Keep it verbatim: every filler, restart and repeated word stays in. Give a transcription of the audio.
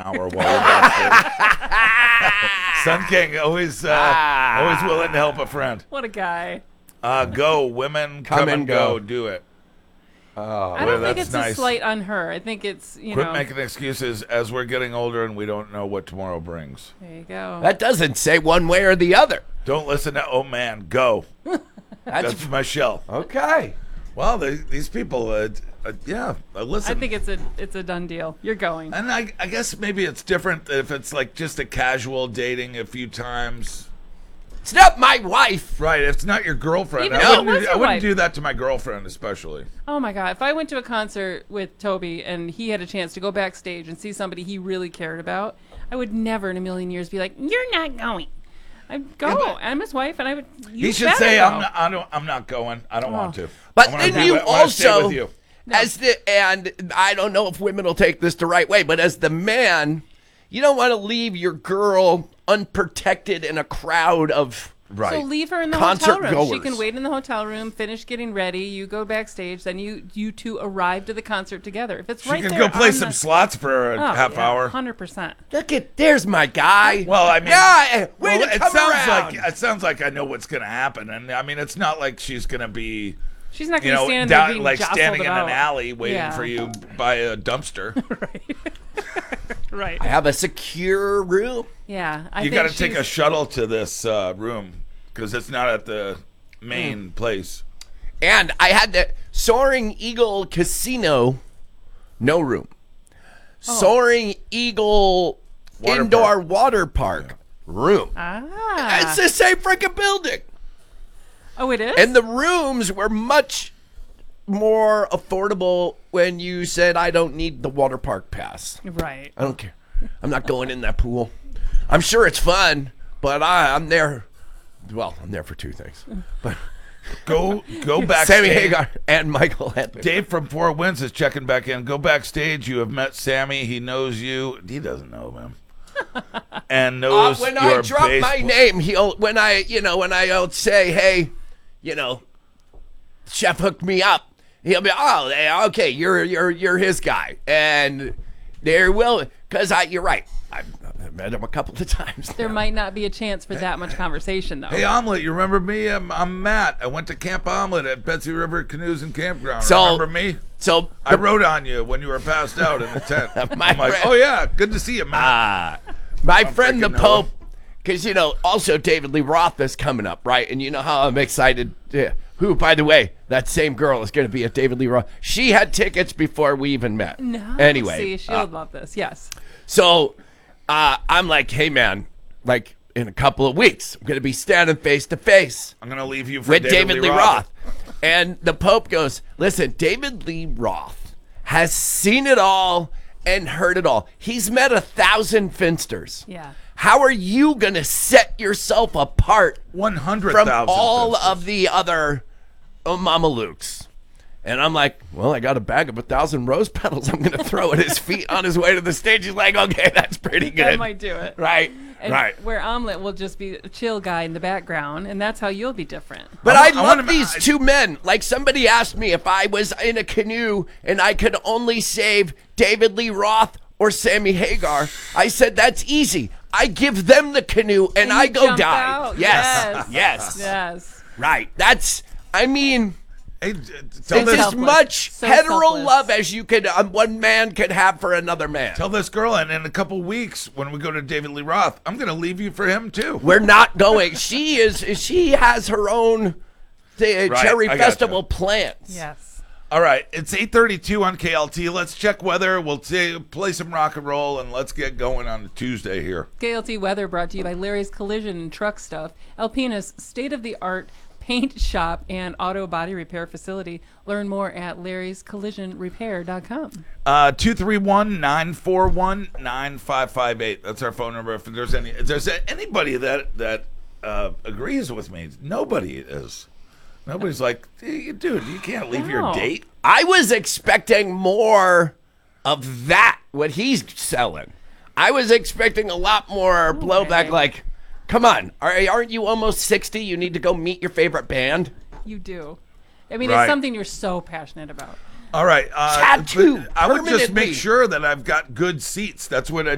hour while we're backstage. Sun King, always, uh, Ah. always willing to help a friend. What a guy. Uh, go, women, come, Come and and go. go. Do it. Oh, I well, don't think that's it's nice. a slight on her. I think it's, you Quit know. making excuses as we're getting older and we don't know what tomorrow brings. There you go. that doesn't say one way or the other. Don't listen to, oh man, go. That's, That's Michelle. okay. Well, they, these people, uh, uh, yeah, uh, listen. I think it's a it's a done deal. You're going. And I, I guess maybe it's different if it's like just a casual dating a few times. It's not my wife. Right, if it's not your girlfriend. Even I if it wouldn't, was I your wouldn't wife. do that to my girlfriend, especially. Oh my God. If I went to a concert with Toby and he had a chance to go backstage and see somebody he really cared about, I would never in a million years be like, you're not going. I'd go. Yeah, but- I'm his wife and I would. You He should better say, go. I'm not, I don't, I'm not going. I don't want to. But I wanna then be you with- I wanna stay also, with you. as the, and I don't know if women will take this the right way, but as the man, you don't want to leave your girl unprotected in a crowd of Right. So leave her in the concert hotel room. She goers. can wait in the hotel room, finish getting ready. You go backstage, then you you two arrive to the concert together. If it's She right can there, go play on some the, slots for a oh, half yeah, hour. Hundred percent. Look at there's my guy. Well, I mean, yeah, way well, to it come sounds around. like it sounds like I know what's going to happen, and I mean, it's not like she's going to be, She's not you going to know, stand there down, being like jostled standing in about. an alley waiting Yeah. for you by a dumpster. Right. I have a secure room. Yeah. I You think got to take a she's- shuttle to this uh, room because it's not at the main Mm. place. And I had the Soaring Eagle Casino, no room. Oh. Soaring Eagle Water Indoor park. Water Park, room. Ah. It's the same freaking building. Oh, it is. And the rooms were much more affordable when you said, I don't need the water park pass. right. I don't care. I'm not going in that pool. I'm sure it's fun, but I, I'm there. Well, I'm there for two things. But Go go backstage. Sammy Hagar and Michael Hedman. Dave from Four Winds is checking back in. Go backstage. You have met Sammy. He knows you. He doesn't know him. And Uh, knows when your I drop bass my pl- name, he'll when I you know when I will say, hey, you know, Chef hooked me up. He'll be, oh, yeah, okay, you're you're you're his guy, and there will because I you're right. I've, I've met him a couple of times. There now. might not be a chance for that much conversation, though. Hey, Omelet, you remember me? I'm, I'm Matt. I went to Camp Omelet at Betsy River Canoes and Campground. So- remember me? So I wrote on you when you were passed out in the tent. My I'm like, friend- oh, yeah, good to see you, Matt. Ah, my friend the freaking Noah. Pope, because you know, also David Lee Roth is coming up, right? And you know how I'm excited. Yeah. Who, by the way, that same girl is going to be at David Lee Roth. She had tickets before we even met. No. Anyway, See, she'll uh, love this. Yes. so uh, I'm like, hey man, like in a couple of weeks, I'm going to be standing face to face I'm going to leave you for with David, David Lee Roth. And the Pope goes, listen, David Lee Roth has seen it all and heard it all. He's met a thousand finsters. Yeah. How are you going to set yourself apart one hundred from thousand. all of the other uh, Mamalukes? And I'm like, well, I got a bag of a thousand rose petals. I'm going to throw at his feet on his way to the stage. He's like, okay, that's pretty good. That might do it. Right. And Right. Where Omelet will just be a chill guy in the background, and that's how you'll be different. But I I, wa- I love wanna- these I- two men. Like somebody asked me if I was in a canoe and I could only save David Lee Roth or Sammy Hagar. I said, that's easy. I give them the canoe and, And I you go jump die. out. Yes. Yes. Yes. Yes. Right. That's, I mean, Hey, d- tell it's this, as selfless. much So hetero selfless. love as you could, um, one man could have for another man. tell this girl, and in a couple weeks when we go to David Lee Roth, I'm going to leave you for him too. We're not going. She is, she has her own the, Right, cherry I gotcha. festival plans. Yes. All right, it's eight thirty-two on K L T. Let's check weather. We'll t- play some rock and roll, and let's get going on Tuesday here. K L T weather brought to you by Larry's Collision and Truck Stuff, Alpina's state-of-the-art paint shop and auto body repair facility. Learn more at larrys collision repair dot com. Uh, two three one, nine four one, nine five five eight. That's our phone number. If there's any, if there's anybody that that uh, agrees with me, nobody is. Nobody's like, "Hey, dude, you can't leave your No. date. I was expecting more of that, what he's selling. I was expecting a lot more blowback, Okay. like, come on, are, aren't you almost sixty? You need to go meet your favorite band? You do. I mean, Right. it's something you're so passionate about. All right. Uh, Tattoo, but I would just permanently. make sure that I've got good seats. That's what I